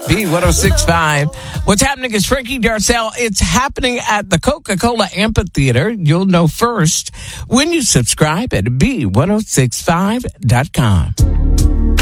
B1065. What's happening is Frankie Darcell. It's happening at the Coca-Cola Amphitheater. You'll know first when you subscribe at B1065.com.